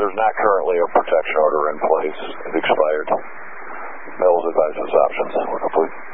There's not currently a protection order in place. It expired. Mills advises options were complete.